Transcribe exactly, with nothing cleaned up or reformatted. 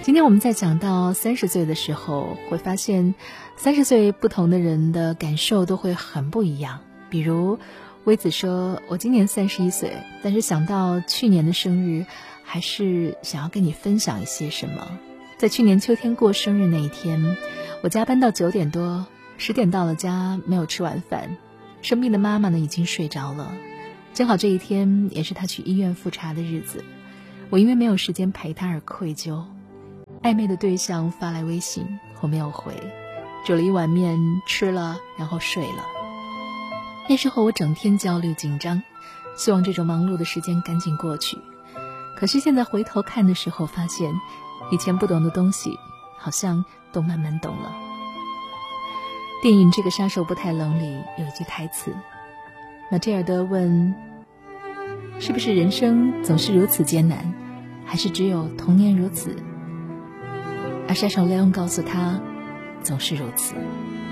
今天我们在讲到三十岁的时候，会发现三十岁不同的人的感受都会很不一样。比如微子说，我今年三十一岁，但是想到去年的生日，还是想要跟你分享一些什么。在去年秋天过生日那一天，我加班到九点多，十点到了家，没有吃晚饭。生病的妈妈呢已经睡着了，正好这一天也是她去医院复查的日子。我因为没有时间陪她而愧疚。暧昧的对象发来微信，我没有回，煮了一碗面吃了，然后睡了。那时候我整天焦虑紧张，希望这种忙碌的时间赶紧过去。可是现在回头看的时候，发现以前不懂的东西好像都慢慢懂了。电影《这个杀手不太冷》里有一句台词，马蒂尔德问，是不是人生总是如此艰难，还是只有童年如此？而杀手莱昂告诉他，总是如此。